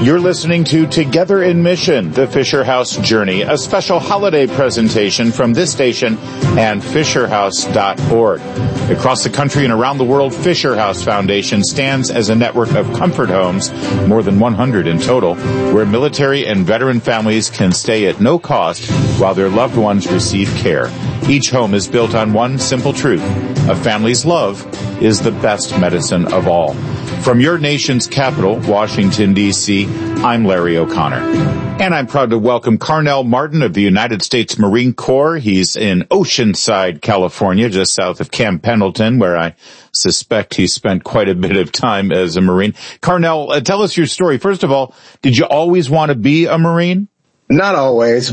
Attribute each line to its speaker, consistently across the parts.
Speaker 1: You're listening to Together in Mission, the Fisher House Journey, a special holiday presentation from this station and FisherHouse.org. Across the country and around the world, Fisher House Foundation stands as a network of comfort homes, more than 100 in total, where military and veteran families can stay at no cost while their loved ones receive care. Each home is built on one simple truth: a family's love is the best medicine of all. From your nation's capital, Washington, D.C., I'm Larry O'Connor. And I'm proud to welcome Carnell Martin of the United States Marine Corps. He's in Oceanside, California, just south of Camp Pendleton, where I suspect he spent quite a bit of time as a Marine. Carnell, tell us your story. First of all, did you always want to be a Marine?
Speaker 2: Not always.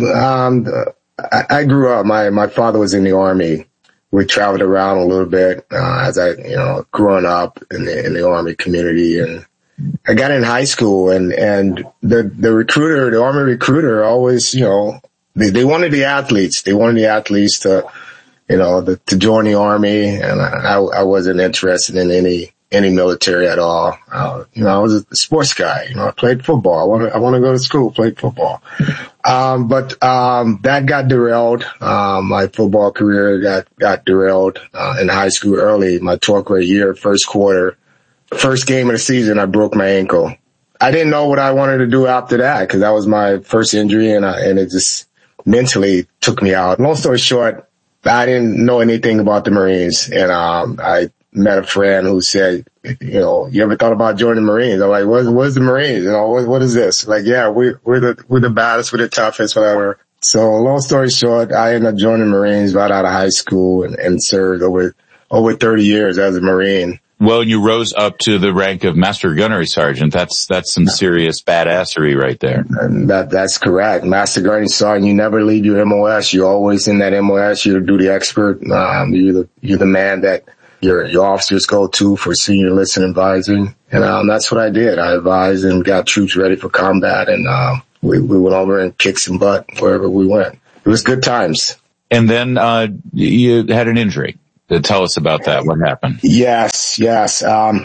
Speaker 2: I grew up, my father was in the Army. We traveled around a little bit, as growing up in the Army community. And I got in high school and the Army recruiter always, they wanted the athletes. They wanted the athletes to join the Army. And I wasn't interested in any military at all. I was a sports guy. I played football. I want to go to school, played football. But that got derailed. My football career got derailed, in high school early. My 12th grade year, first quarter, first game of the season, I broke my ankle. I didn't know what I wanted to do after that because that was my first injury and it just mentally took me out. Long story short, I didn't know anything about the Marines and, I met a friend who said, you ever thought about joining the Marines? I'm like, what's the Marines? What is this? Like, yeah, we're the baddest, we're the toughest, whatever. So long story short, I ended up joining the Marines right out of high school and served over 30 years as a Marine.
Speaker 1: Well, you rose up to the rank of Master Gunnery Sergeant. That's some serious badassery right there.
Speaker 2: And that's correct. Master Gunnery Sergeant, you never leave your MOS. You're always in that MOS. You're the duty expert. You're the man that your officers go to for senior enlistment advising. And, that's what I did. I advised and got troops ready for combat. And, we went over and kicked some butt wherever we went. It was good times.
Speaker 1: And then, you had an injury. Tell us about that. What happened?
Speaker 2: Yes. As a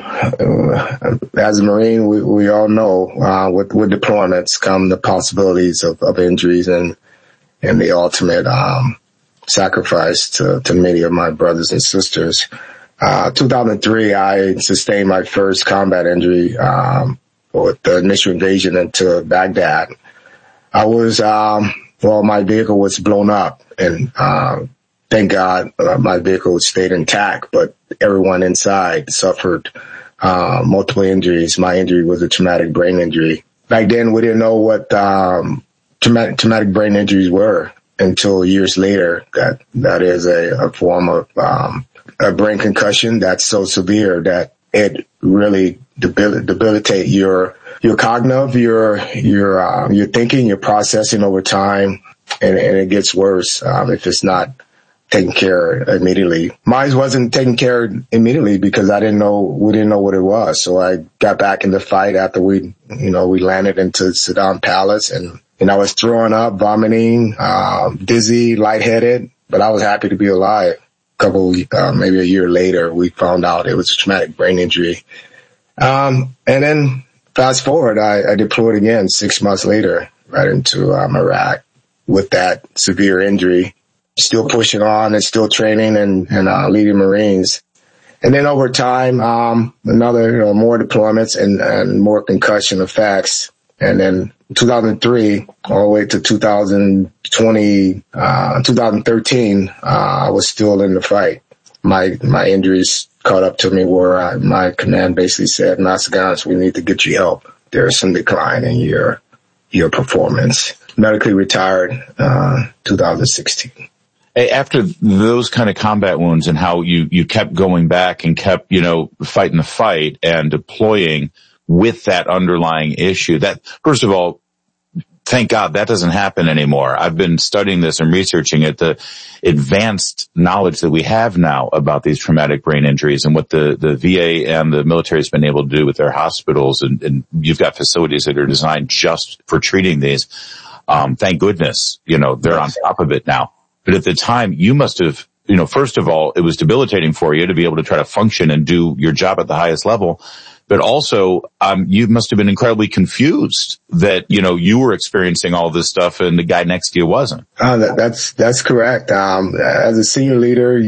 Speaker 2: Marine, we all know, with deployments come the possibilities of injuries and the ultimate, sacrifice to many of my brothers and sisters. 2003, I sustained my first combat injury, with the initial invasion into Baghdad. I was, my vehicle was blown up and, thank God, my vehicle stayed intact, but everyone inside suffered, multiple injuries. My injury was a traumatic brain injury. Back then, we didn't know what, traumatic brain injuries were until years later. That is a form of, a brain concussion that's so severe that it really debilitate your cognitive, your thinking, your processing over time. And it gets worse, if it's not taken care of immediately. Mine wasn't taken care of immediately because we didn't know what it was. So I got back in the fight after we landed into Saddam Palace and I was throwing up, vomiting, dizzy, lightheaded, but I was happy to be alive. Maybe a year later, we found out it was a traumatic brain injury. And then fast forward, I deployed again 6 months later, right into, Iraq with that severe injury, still pushing on and still training and leading Marines. And then over time, more deployments and more concussion effects. And then 2003 all the way to 2013, I was still in the fight. My injuries caught up to me where my command basically said, Master Guns, we need to get you help. There's some decline in your performance. Medically retired, 2016.
Speaker 1: After those kind of combat wounds and how you kept going back and kept, fighting the fight and deploying with that underlying issue, that, first of all, thank God that doesn't happen anymore. I've been studying this and researching it, the advanced knowledge that we have now about these traumatic brain injuries and what the VA and the military has been able to do with their hospitals. And you've got facilities that are designed just for treating these. Thank goodness, they're on top of it now. But at the time, you must have, first of all, it was debilitating for you to be able to try to function and do your job at the highest level. but also, you must have been incredibly confused that, you were experiencing all this stuff and the guy next to you wasn't.
Speaker 2: That's correct. As a senior leader,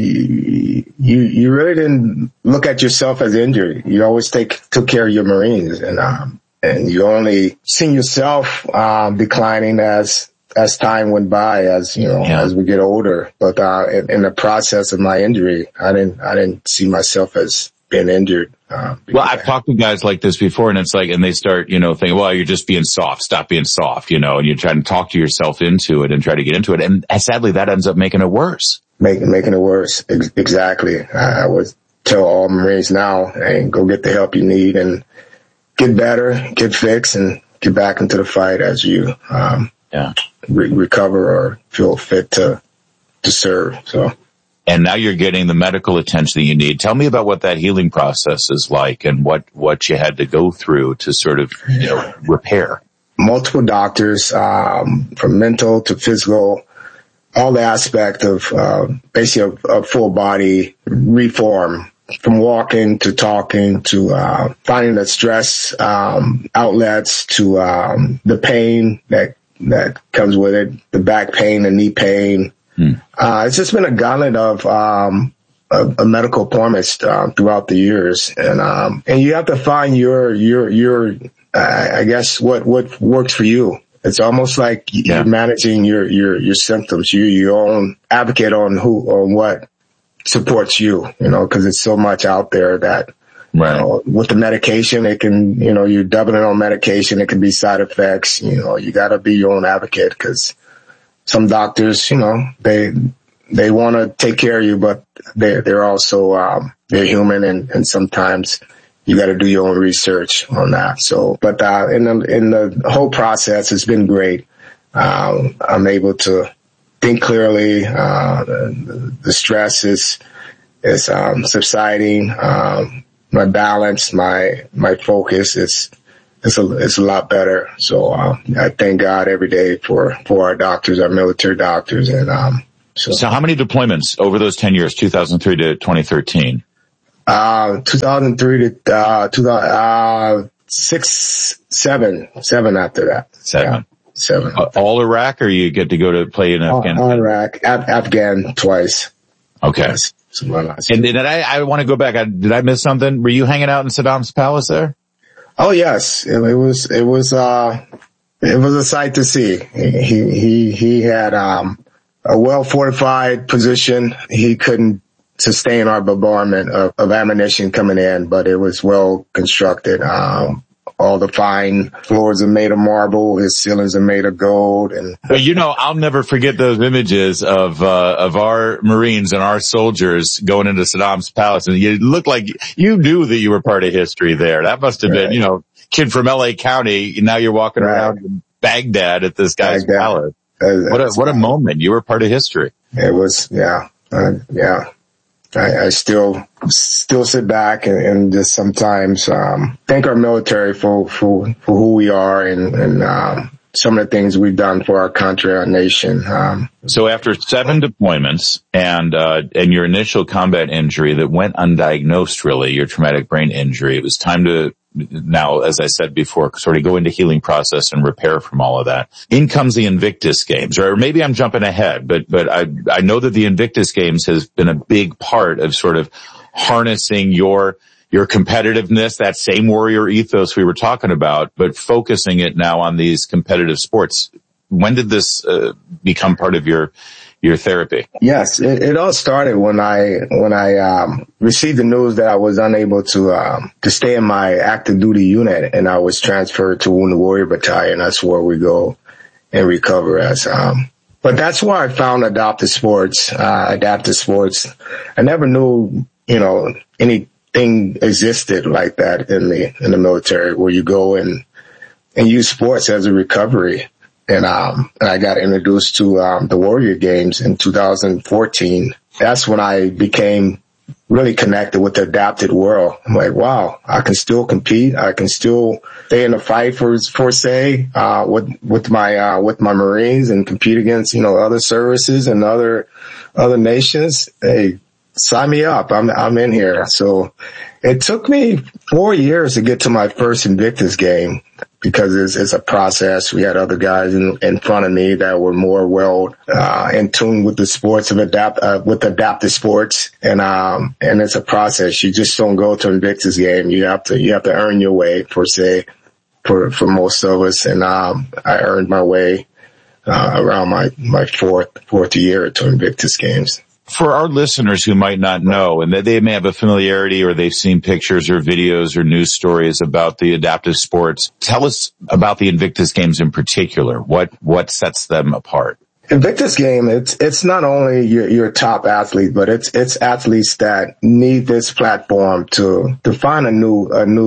Speaker 2: you really didn't look at yourself as injured. You always took care of your Marines, and you only seen yourself, declining as time went by, as we get older. But, in the process of my injury, I didn't see myself as being injured.
Speaker 1: Well, I've talked to guys like this before, and it's like, and they start, thinking, well, you're just being soft. Stop being soft, and you try to talk to yourself into it and try to get into it. And sadly, that ends up making it worse. Making
Speaker 2: it worse. Exactly. I would tell all Marines now, hey, go get the help you need and get better, get fixed, and get back into the fight as you, recover or feel fit to serve. So.
Speaker 1: And now you're getting the medical attention that you need. Tell me about what that healing process is like and what you had to go through to sort of, repair.
Speaker 2: Multiple doctors, from mental to physical, all the aspect of, basically a full body reform, from walking to talking to, finding the stress, outlets to, the pain that comes with it, the back pain, the knee pain. It's just been a gauntlet of medical appointments throughout the years, and you have to find your I guess what works for you. It's almost like you're managing your symptoms. You're your own advocate on what supports you, because it's so much out there that. Right. With the medication, it can, you're doubling on medication. It can be side effects. You got to be your own advocate, because some doctors, they want to take care of you, but they're also, they're human, and sometimes you got to do your own research on that. So, but, in the whole process, it's been great. I'm able to think clearly. The stress is subsiding. My balance, my focus is a lot better. So, I thank God every day for our doctors, our military doctors. And,
Speaker 1: so how many deployments over those 10 years, 2003 to 2013?
Speaker 2: 2003 to, 7 after that.
Speaker 1: Seven.
Speaker 2: Yeah, 7.
Speaker 1: All Iraq, or you get to go to play in Afghanistan?
Speaker 2: All Iraq, Afghan twice.
Speaker 1: Okay. Yes. And did I want to go back. Did I miss something? Were you hanging out in Saddam's palace there?
Speaker 2: Oh, yes. It was a sight to see. He had, a well-fortified position. He couldn't sustain our bombardment of ammunition coming in, but it was well constructed. All the fine floors are made of marble. His ceilings are made of gold. And
Speaker 1: I'll never forget those images of our Marines and our soldiers going into Saddam's palace. And you looked like you knew that you were part of history there. That must have been, kid from LA County. Now you're walking around in Baghdad at this guy's palace. What a moment. You were part of history.
Speaker 2: It was, yeah. I still sit back and just sometimes, thank our military for who we are and some of the things we've done for our country, our nation.
Speaker 1: So after 7 deployments and your initial combat injury that went undiagnosed, really, your traumatic brain injury, it was time to now, as I said before, sort of go into healing process and repair from all of that. In comes the Invictus Games, or maybe I'm jumping ahead, but I know that the Invictus Games has been a big part of sort of harnessing your competitiveness, that same warrior ethos we were talking about, but focusing it now on these competitive sports. When did this become part of your therapy?
Speaker 2: Yes, it all started when I received the news that I was unable to stay in my active duty unit, and I was transferred to Wounded Warrior Battalion. That's where we go and recover as, but that's where I found adaptive sports. I never knew, anything existed like that in the military, where you go and use sports as a recovery. And I got introduced to, the Warrior Games in 2014. That's when I became really connected with the adapted world. I'm like, wow, I can still compete. I can still stay in the fight for say, with my Marines and compete against, other services and other nations. Hey, sign me up. I'm in here. So it took me 4 years to get to my first Invictus game because it's a process. We had other guys in front of me that were more in tune with the sports of adaptive sports. And it's a process. You just don't go to Invictus game. You have to earn your way for most of us. And, I earned my way, around my fourth year to Invictus games.
Speaker 1: For our listeners who might not know, and they may have a familiarity or they've seen pictures or videos or news stories about the adaptive sports, tell us about the Invictus games in particular. What sets them apart?
Speaker 2: Invictus game, it's not only your top athlete, but it's athletes that need this platform to find a new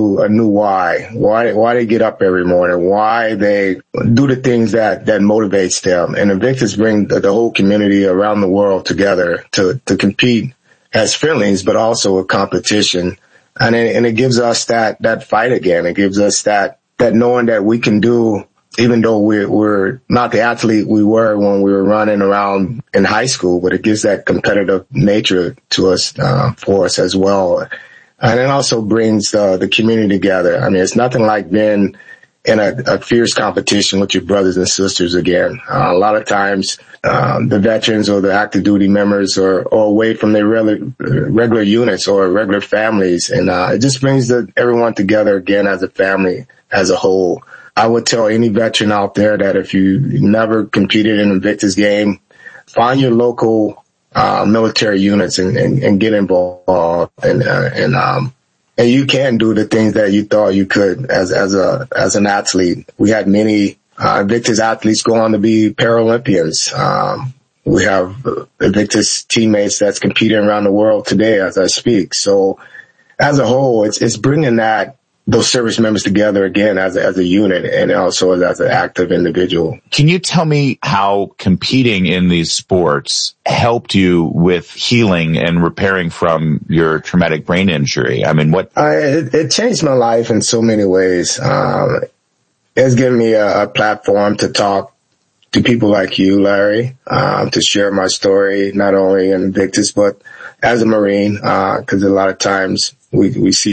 Speaker 2: why they get up every morning, why they do the things that motivates them. And Invictus bring the whole community around the world together to compete as friendlies, but also a competition. And it gives us that fight again. It gives us that knowing that we can do. Even though we're not the athlete we were when we were running around in high school, but it gives that competitive nature to us, for us as well. And it also brings the community together. I mean, it's nothing like being in a fierce competition with your brothers and sisters again. A lot of times, the veterans or the active duty members are away from their regular units or regular families. And, it just brings everyone together again as a family, as a whole. I would tell any veteran out there that if you never competed in an Invictus game, find your local military units and get involved. And you can do the things that you thought you could as an athlete. We had many Invictus athletes go on to be Paralympians. We have Invictus teammates that's competing around the world today as I speak. So as a whole, it's bringing those service members together again as a unit and also as an active individual.
Speaker 1: Can you tell me how competing in these sports helped you with healing and repairing from your traumatic brain injury? I mean,
Speaker 2: it changed my life in so many ways. It's given me a platform to talk to people like you, Larry, to share my story, not only in Invictus, but as a Marine, because a lot of times we see